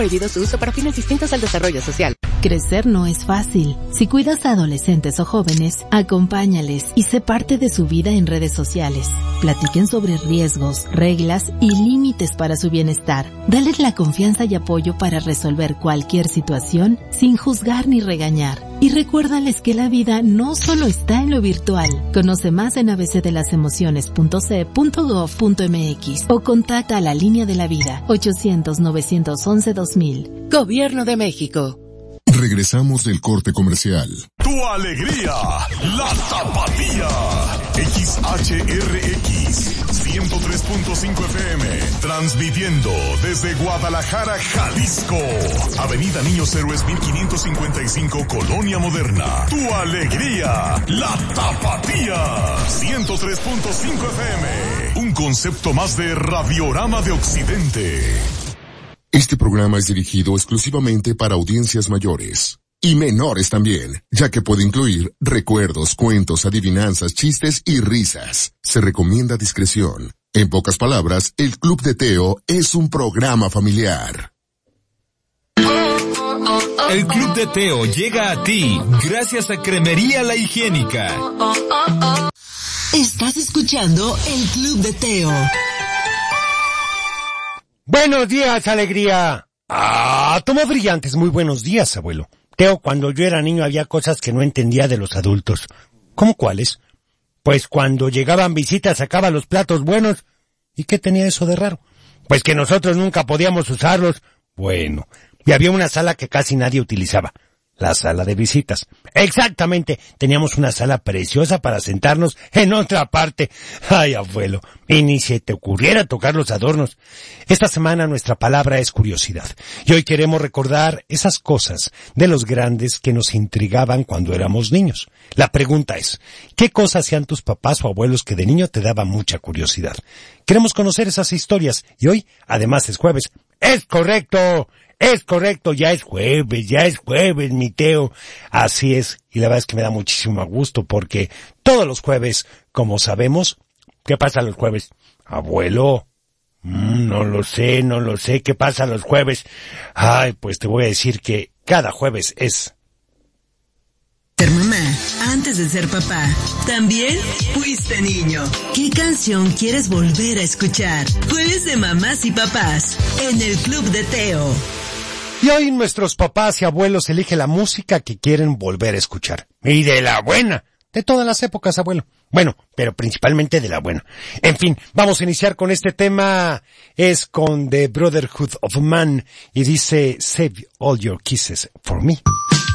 Prohibido su uso para fines distintos al desarrollo social. Crecer no es fácil. Si cuidas a adolescentes o jóvenes, acompáñales y sé parte de su vida en redes sociales. Platiquen sobre riesgos, reglas y límites para su bienestar. Dales la confianza y apoyo para resolver cualquier situación sin juzgar ni regañar. Y recuérdales que la vida no solo está en lo virtual. Conoce más en abcdelasemociones.ce.gov.mx o contacta a la Línea de la Vida 800-911-2000. Gobierno de México. Regresamos del corte comercial. Tu alegría, la tapatía. XHRX 103.5 FM, transmitiendo desde Guadalajara, Jalisco. Avenida Niños Héroes 1555, Colonia Moderna. Tu alegría, la tapatía. 103.5 FM, un concepto más de Radiorama de Occidente. Este programa es dirigido exclusivamente para audiencias mayores. Y menores también, ya que puede incluir recuerdos, cuentos, adivinanzas, chistes y risas. Se recomienda discreción. En pocas palabras, el Club de Teo es un programa familiar. El Club de Teo llega a ti gracias a Cremería La Higiénica. Estás escuchando el Club de Teo. Buenos días, alegría. Átomos brillantes, muy buenos días, abuelo. Teo, cuando yo era niño había cosas que no entendía de los adultos. ¿Cómo cuáles? Pues cuando llegaban visitas sacaba los platos buenos. ¿Y qué tenía eso de raro? Pues que nosotros nunca podíamos usarlos. Bueno, y había una sala que casi nadie utilizaba. La sala de visitas. Exactamente, teníamos una sala preciosa para sentarnos en otra parte. Ay, abuelo, y ni se te ocurriera tocar los adornos. Esta semana nuestra palabra es curiosidad. Y hoy queremos recordar esas cosas de los grandes que nos intrigaban cuando éramos niños. La pregunta es, ¿qué cosas hacían tus papás o abuelos que de niño te daban mucha curiosidad? Queremos conocer esas historias y hoy, además, es jueves. ¡Es correcto! Es correcto, ya es jueves, mi Teo. Así es, y la verdad es que me da muchísimo gusto porque todos los jueves, como sabemos, ¿qué pasa los jueves? Abuelo, no lo sé, ¿qué pasa los jueves? Ay, pues te voy a decir que cada jueves es... Ser mamá antes de ser papá. También fuiste niño. ¿Qué canción quieres volver a escuchar? Jueves de mamás y papás en el Club de Teo. Y hoy nuestros papás y abuelos eligen la música que quieren volver a escuchar. Y de la buena. De todas las épocas, abuelo. Bueno, pero principalmente de la buena. En fin, vamos a iniciar con este tema. Es con The Brotherhood of Man. Y dice, Save all your kisses for me.